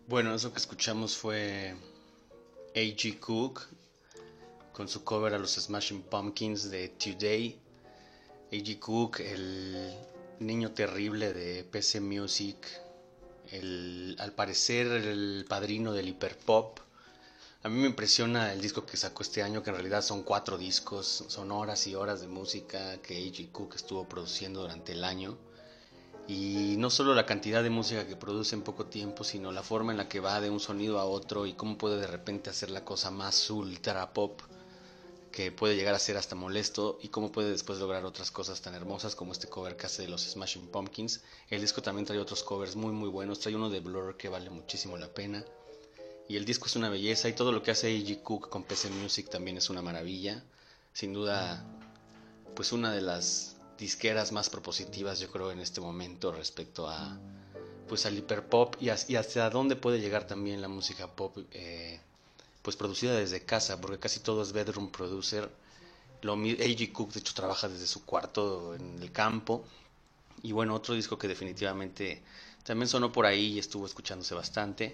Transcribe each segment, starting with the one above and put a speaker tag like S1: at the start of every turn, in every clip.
S1: Bueno, eso que escuchamos fue A.G. Cook con su cover a los Smashing Pumpkins de Today. A.G. Cook, el niño terrible de PC Music, al parecer el padrino del hiperpop. A mí me impresiona el disco que sacó este año, que en realidad son 4 discos, son horas y horas de música que A.G. Cook estuvo produciendo durante el año. Y no solo la cantidad de música que produce en poco tiempo, sino la forma en la que va de un sonido a otro y cómo puede de repente hacer la cosa más ultra pop, que puede llegar a ser hasta molesto, y cómo puede después lograr otras cosas tan hermosas como este cover que hace de los Smashing Pumpkins. El disco también trae otros covers muy muy buenos, trae uno de Blur que vale muchísimo la pena. Y el disco es una belleza, y todo lo que hace A.G. Cook con PC Music también es una maravilla. Sin duda, pues una de las disqueras más propositivas, yo creo, en este momento respecto a pues al hiperpop, y hacia dónde puede llegar también la música pop, pues producida desde casa, porque casi todo es bedroom producer. A.G. Cook de hecho trabaja desde su cuarto en el campo. Y bueno, otro disco que definitivamente también sonó por ahí y estuvo escuchándose bastante.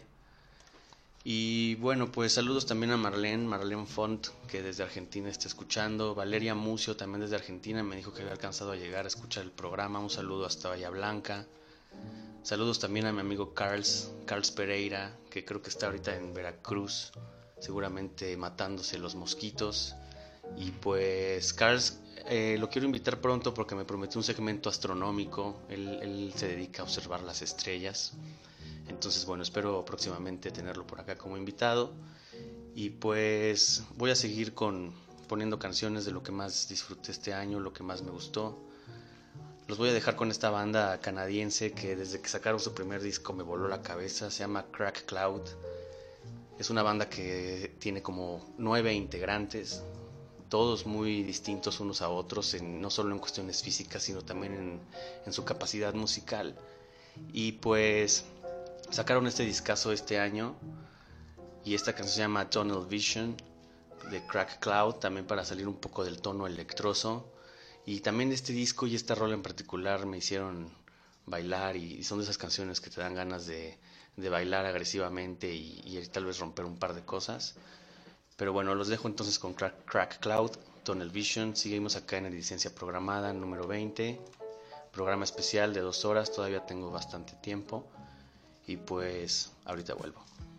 S1: Y bueno, pues saludos también a Marlene Font, que desde Argentina está escuchando. Valeria Mucio, también desde Argentina, me dijo que había alcanzado a llegar a escuchar el programa. Un saludo hasta Bahía Blanca. Saludos también a mi amigo Carls Pereira, que creo que está ahorita en Veracruz, seguramente matándose los mosquitos. Y pues Carls, lo quiero invitar pronto porque me prometió un segmento astronómico. Él se dedica a observar las estrellas. Entonces, bueno, espero próximamente tenerlo por acá como invitado. Y pues voy a seguir poniendo canciones de lo que más disfruté este año, lo que más me gustó. Los voy a dejar con esta banda canadiense que desde que sacaron su primer disco me voló la cabeza. Se llama Crack Cloud. Es una banda que tiene como 9 integrantes, todos muy distintos unos a otros, no solo en cuestiones físicas, sino también en su capacidad musical. Y pues sacaron este discazo este año, y esta canción se llama Tunnel Vision de Crack Cloud, también para salir un poco del tono electroso. Y también este disco y esta rola en particular me hicieron bailar, y son de esas canciones que te dan ganas de bailar agresivamente y tal vez romper un par de cosas. Pero bueno, los dejo entonces con Crack Cloud, Tunnel Vision. Seguimos acá en la licencia programada número 20, programa especial de 2 horas, todavía tengo bastante tiempo y pues ahorita vuelvo.